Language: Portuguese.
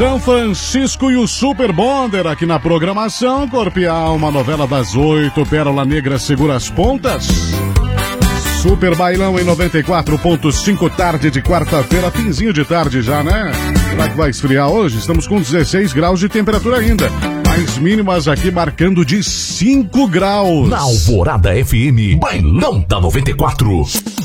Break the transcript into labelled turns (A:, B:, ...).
A: São Francisco e o Super Bonder aqui na programação. Corpo e Alma, novela das 8, Pérola Negra segura as pontas. Super Bailão em 94.5, tarde de quarta-feira, finzinho de tarde já, né? Será que vai esfriar hoje? Estamos com 16 graus de temperatura ainda. As mínimas aqui marcando de 5 graus.
B: Na Alvorada FM, Bailão da 94.